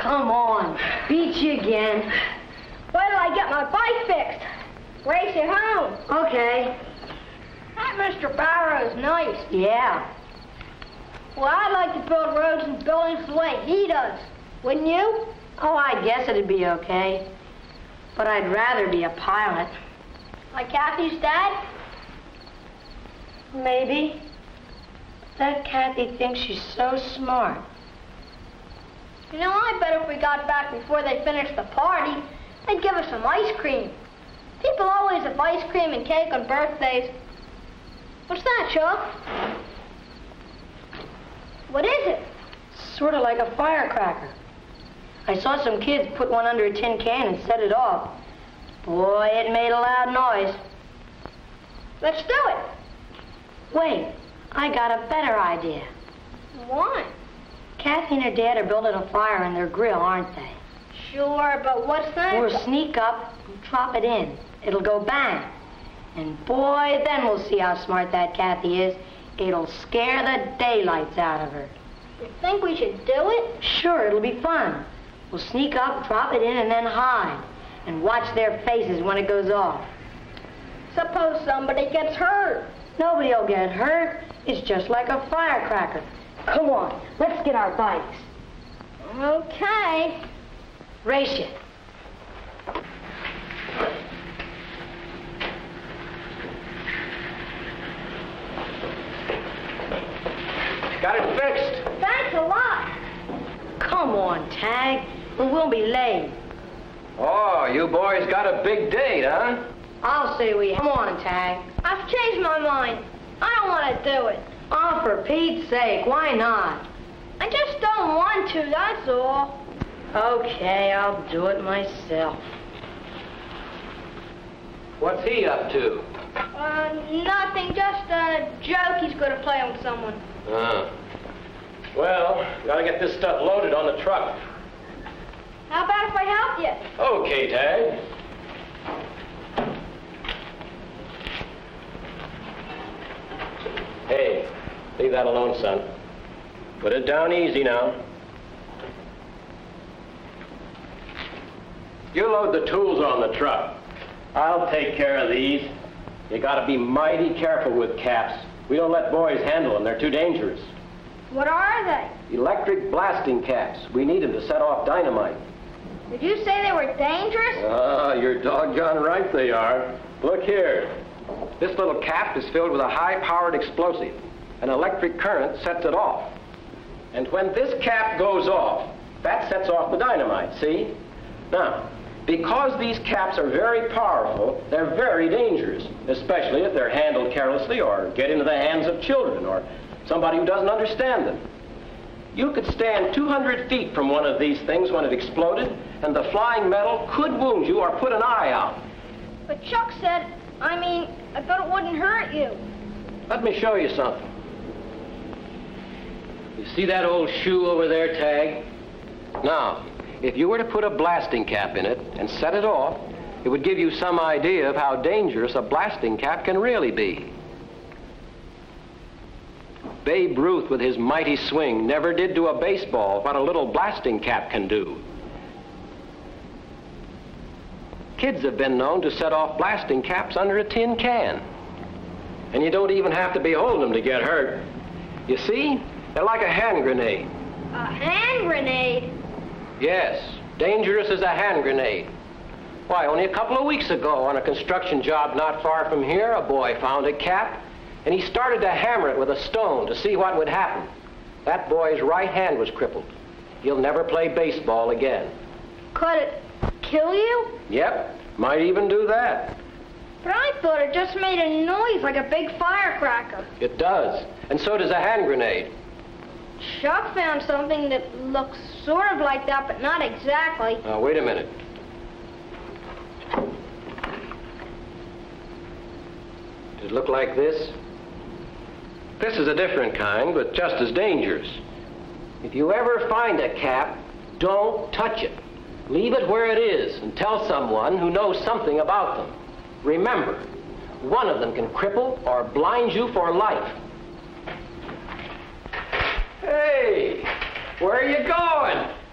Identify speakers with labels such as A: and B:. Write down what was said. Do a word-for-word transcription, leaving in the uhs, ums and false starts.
A: Come on. Beat you again.
B: Wait till I get my bike fixed. Race you home.
A: Okay.
B: That Mister Barrow's nice.
A: Yeah.
B: Well, I'd like to build roads and buildings the way he does. Wouldn't you?
A: Oh, I guess it'd be okay. But I'd rather be a pilot.
B: Like Kathy's dad?
A: Maybe. That Kathy thinks she's so smart.
B: You know, I bet if we got back before they finished the party, they'd give us some ice cream. People always have ice cream and cake on birthdays. What's that, Chuck? What is it?
A: Sort of like a firecracker. I saw some kids put one under a tin can and set it off. Boy, it made a loud noise.
B: Let's do it.
A: Wait, I got a better idea.
B: What?
A: Kathy and her dad are building a fire in their grill, aren't they?
B: Sure, but what's that?
A: We'll sneak up and drop it in. It'll go bang. And boy, then we'll see how smart that Kathy is. It'll scare the daylights out of her.
B: You think we should do it?
A: Sure, it'll be fun. We'll sneak up, drop it in, and then hide. And watch their faces when it goes off.
B: Suppose somebody gets hurt.
A: Nobody'll get hurt. It's just like a firecracker. Come on, let's get our bikes.
B: Okay.
A: Race you.
C: Got it fixed.
B: Thanks a lot.
A: Come on, Tag. We won't be late.
C: Oh, you boys got a big date, huh?
A: I'll say we... Come on, Tag.
B: I've changed my mind. I don't want to do it.
A: Oh, for Pete's sake, why not?
B: I just don't want to, that's all.
A: Okay, I'll do it myself.
C: What's he up to?
B: Uh, nothing, just a joke he's going to play on someone.
C: Uh, well, gotta get this stuff loaded on the truck.
B: How about if I help you?
C: Okay, Tag. Hey, leave that alone, son. Put it down easy now. You load the tools on the truck. I'll take care of these. You gotta be mighty careful with caps. We don't let boys handle them. They're too dangerous.
B: What are they?
C: Electric blasting caps. We need them to set off dynamite.
B: Did you say they were dangerous?
C: Ah, you're doggone right they are. Look here. This little cap is filled with a high-powered explosive. An electric current sets it off. And when this cap goes off, that sets off the dynamite, see? Now, because these caps are very powerful, they're very dangerous, especially if they're handled carelessly or get into the hands of children or somebody who doesn't understand them. You could stand two hundred feet from one of these things when it exploded, and the flying metal could wound you or put an eye out.
B: But Chuck said, I mean, I thought it wouldn't hurt you.
C: Let me show you something. You see that old shoe over there, Tag? Now, if you were to put a blasting cap in it and set it off, it would give you some idea of how dangerous a blasting cap can really be. Babe Ruth, with his mighty swing, never did to a baseball what a little blasting cap can do. Kids have been known to set off blasting caps under a tin can. And you don't even have to be holding them to get hurt. You see, they're like a hand grenade.
B: A hand grenade?
C: Yes, dangerous as a hand grenade. Why, only a couple of weeks ago on a construction job not far from here, a boy found a cap, and he started to hammer it with a stone to see what would happen. That boy's right hand was crippled. He'll never play baseball again.
B: Could it kill you?
C: Yep, might even do that.
B: But I thought it just made a noise like a big firecracker.
C: It does, and so does a hand grenade.
B: Chuck found something that looks sort of like that, but not exactly.
C: Now, wait a minute. Does it look like this? This is a different kind, but just as dangerous. If you ever find a cap, don't touch it. Leave it where it is and tell someone who knows something about them. Remember, one of them can cripple or blind you for life. Hey, where are you going?